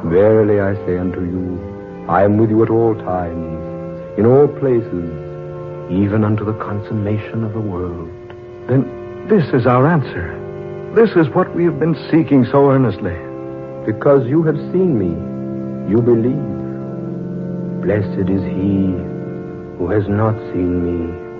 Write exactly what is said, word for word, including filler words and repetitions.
Verily I say unto you, I am with you at all times, in all places, even unto the consummation of the world. Then this is our answer. This is what we have been seeking so earnestly. Because you have seen me, you believe. Blessed is he who has not seen me